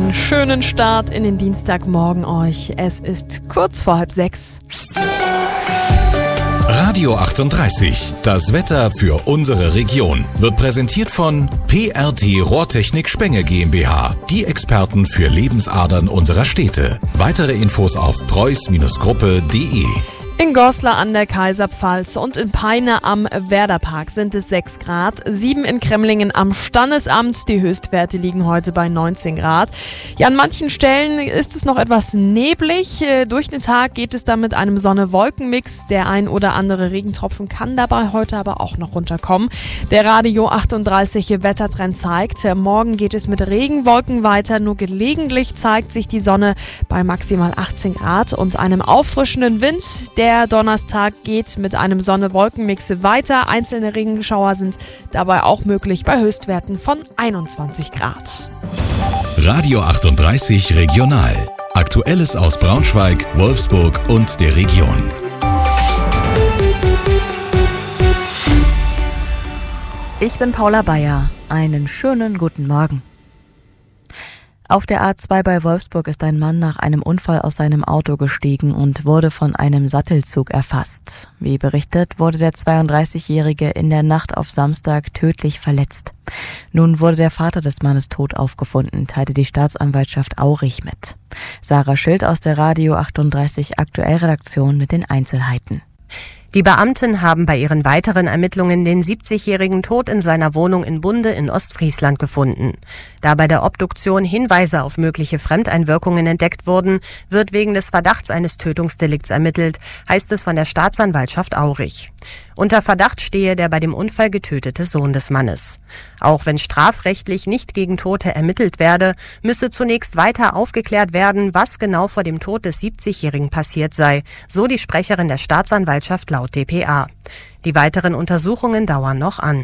einen schönen Start in den Dienstagmorgen euch. Es ist kurz vor 5:30. Radio 38, das Wetter für unsere Region, wird präsentiert von PRT Rohrtechnik Spenge GmbH, die Experten für Lebensadern unserer Städte. Weitere Infos auf preuß-gruppe.de. In Goslar an der Kaiserpfalz und in Peine am Werderpark sind es 6 Grad, 7 in Kremlingen am Standesamt. Die Höchstwerte liegen heute bei 19 Grad. Ja, an manchen Stellen ist es noch etwas neblig. Durch den Tag geht es dann mit einem Sonne-Wolken-Mix. Der ein oder andere Regentropfen kann dabei heute aber auch noch runterkommen. Der Radio 38 Wettertrend zeigt, morgen geht es mit Regenwolken weiter. Nur gelegentlich zeigt sich die Sonne bei maximal 18 Grad und einem auffrischenden Wind. Der Donnerstag geht mit einem Sonne-Wolken-Mix weiter. Einzelne Regenschauer sind dabei auch möglich bei Höchstwerten von 21 Grad. Radio 38 Regional. Aktuelles aus Braunschweig, Wolfsburg und der Region. Ich bin Paula Bayer. Einen schönen guten Morgen. Auf der A2 bei Wolfsburg ist ein Mann nach einem Unfall aus seinem Auto gestiegen und wurde von einem Sattelzug erfasst. Wie berichtet, wurde der 32-Jährige in der Nacht auf Samstag tödlich verletzt. Nun wurde der Vater des Mannes tot aufgefunden, teilte die Staatsanwaltschaft Aurich mit. Sarah Schild aus der Radio 38 Aktuellredaktion mit den Einzelheiten. Die Beamten haben bei ihren weiteren Ermittlungen den 70-Jährigen tot in seiner Wohnung in Bunde in Ostfriesland gefunden. Da bei der Obduktion Hinweise auf mögliche Fremdeinwirkungen entdeckt wurden, wird wegen des Verdachts eines Tötungsdelikts ermittelt, heißt es von der Staatsanwaltschaft Aurich. Unter Verdacht stehe der bei dem Unfall getötete Sohn des Mannes. Auch wenn strafrechtlich nicht gegen Tote ermittelt werde, müsse zunächst weiter aufgeklärt werden, was genau vor dem Tod des 70-Jährigen passiert sei, so die Sprecherin der Staatsanwaltschaft laut dpa. Die weiteren Untersuchungen dauern noch an.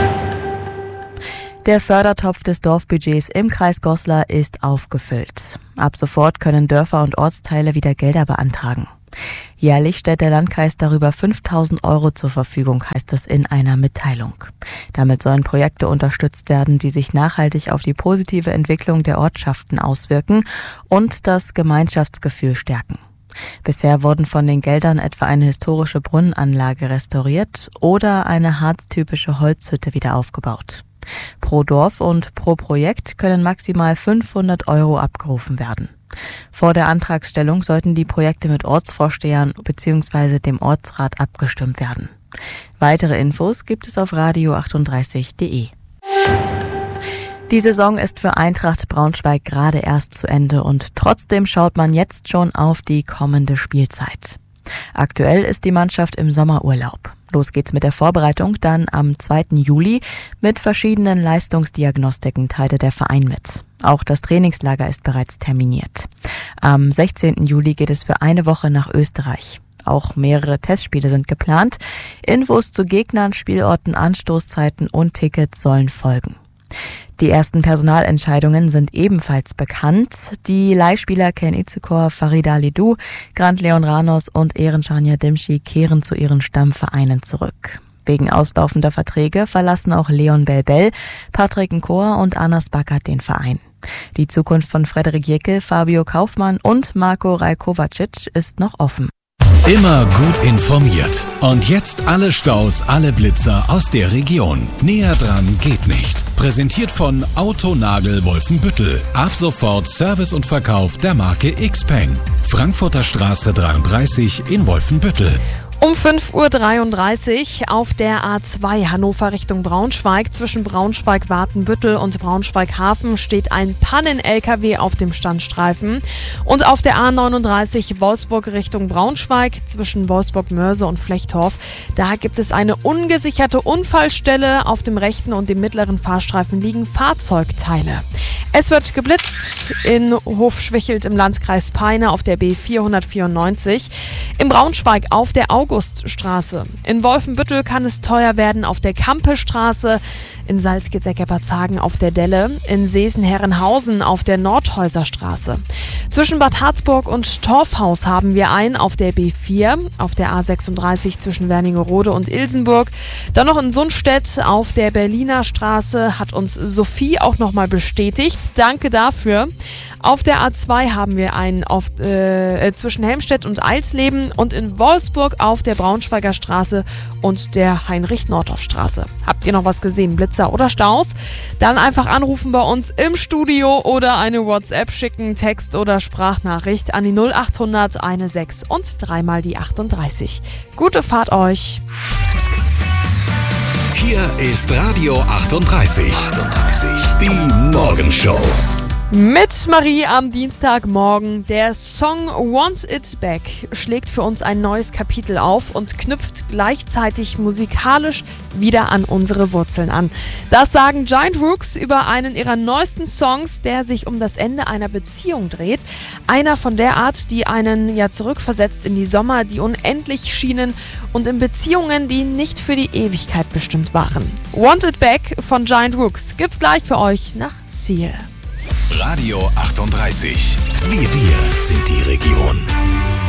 Der Fördertopf des Dorfbudgets im Kreis Goslar ist aufgefüllt. Ab sofort können Dörfer und Ortsteile wieder Gelder beantragen. Jährlich stellt der Landkreis darüber 5.000 € zur Verfügung, heißt es in einer Mitteilung. Damit sollen Projekte unterstützt werden, die sich nachhaltig auf die positive Entwicklung der Ortschaften auswirken und das Gemeinschaftsgefühl stärken. Bisher wurden von den Geldern etwa eine historische Brunnenanlage restauriert oder eine harztypische Holzhütte wieder aufgebaut. Pro Dorf und pro Projekt können maximal 500 € abgerufen werden. Vor der Antragstellung sollten die Projekte mit Ortsvorstehern bzw. dem Ortsrat abgestimmt werden. Weitere Infos gibt es auf radio38.de. Die Saison ist für Eintracht Braunschweig gerade erst zu Ende und trotzdem schaut man jetzt schon auf die kommende Spielzeit. Aktuell ist die Mannschaft im Sommerurlaub. Los geht's mit der Vorbereitung dann am 2. Juli mit verschiedenen Leistungsdiagnostiken, teilte der Verein mit. Auch das Trainingslager ist bereits terminiert. Am 16. Juli geht es für eine Woche nach Österreich. Auch mehrere Testspiele sind geplant. Infos zu Gegnern, Spielorten, Anstoßzeiten und Tickets sollen folgen. Die ersten Personalentscheidungen sind ebenfalls bekannt. Die Leihspieler Ken Izekor, Farida Lidou, Grant Leon Ranos und Ehrencan Yadimchi kehren zu ihren Stammvereinen zurück. Wegen auslaufender Verträge verlassen auch Leon Belbel, Patrick Nkor und Anas Bakat den Verein. Die Zukunft von Frederik Jekyll, Fabio Kaufmann und Marko Rajkovacic ist noch offen. Immer gut informiert. Und jetzt alle Staus, alle Blitzer aus der Region. Näher dran geht nicht. Präsentiert von Autonagel Wolfenbüttel. Ab sofort Service und Verkauf der Marke Xpeng. Frankfurter Straße 33 in Wolfenbüttel. Um 5:33 Uhr auf der A2 Hannover Richtung Braunschweig. Zwischen Braunschweig-Watenbüttel und Braunschweig-Hafen steht ein Pannen-LKW auf dem Standstreifen. Und auf der A39 Wolfsburg Richtung Braunschweig zwischen Wolfsburg-Mörse und Flechtorf. Da gibt es eine ungesicherte Unfallstelle. Auf dem rechten und dem mittleren Fahrstreifen liegen Fahrzeugteile. Es wird geblitzt in Hofschwichelt im Landkreis Peine auf der B494. In Braunschweig auf der Auguststraße. In Wolfenbüttel kann es teuer werden auf der Kampestraße, in Salzgitter-Gebbertshagen auf der Delle, in Seesen-Herrenhausen auf der Nordhäuserstraße. Zwischen Bad Harzburg und Torfhaus haben wir einen auf der B4, auf der A36 zwischen Wernigerode und Ilsenburg. Dann noch in Sundstedt auf der Berliner Straße, hat uns Sophie auch nochmal bestätigt. Danke dafür. Auf der A2 haben wir einen zwischen Helmstedt und Eilsleben und in Wolfsburg auf der Braunschweiger Straße und der Heinrich-Nordhoff-Straße. Habt ihr noch was gesehen, Blitzer oder Staus? Dann einfach anrufen bei uns im Studio oder eine WhatsApp schicken, Text oder Sprachnachricht an die 0800 16 und 3 mal die 38. Gute Fahrt euch! Hier ist Radio 38. Die Morgenshow. Mit Marie am Dienstagmorgen. Der Song Want It Back schlägt für uns ein neues Kapitel auf und knüpft gleichzeitig musikalisch wieder an unsere Wurzeln an. Das sagen Giant Rooks über einen ihrer neuesten Songs, der sich um das Ende einer Beziehung dreht. Einer von der Art, die einen zurückversetzt in die Sommer, die unendlich schienen und in Beziehungen, die nicht für die Ewigkeit bestimmt waren. Want It Back von Giant Rooks gibt's gleich für euch nach Seal. Radio 38. Wir sind die Region.